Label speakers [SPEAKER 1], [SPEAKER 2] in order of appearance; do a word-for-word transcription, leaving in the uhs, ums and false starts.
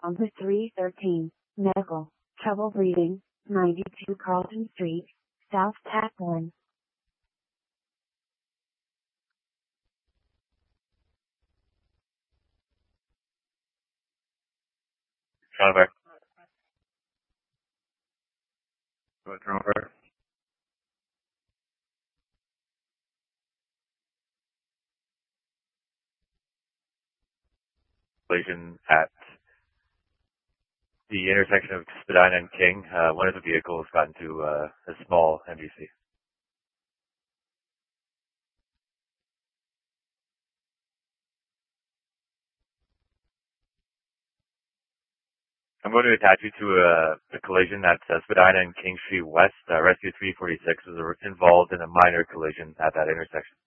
[SPEAKER 1] Number three thirteen, medical, trouble breathing, ninety-two Carlton Street, South Tapbourne.
[SPEAKER 2] Turnover. Turnover. Collision at the intersection of Spadina and King. Uh, one of the vehicles got into uh, a small M V C. I'm going to attach you to a, a collision at uh, Spadina and King Street West. Uh, Rescue three forty-six was involved in a minor collision at that intersection.